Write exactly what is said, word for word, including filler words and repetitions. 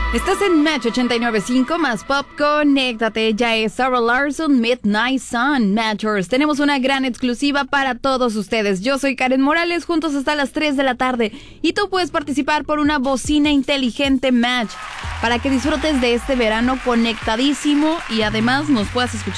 Estás en Match ochenta y nueve punto cinco más Pop, conéctate, ya es Sarah Larson, Midnight Sun, Matchers. Tenemos una gran exclusiva para todos ustedes. Yo soy Karen Morales, juntos hasta las tres de la tarde. Y tú puedes participar por una bocina inteligente Match para que disfrutes de este verano conectadísimo y además nos puedas escuchar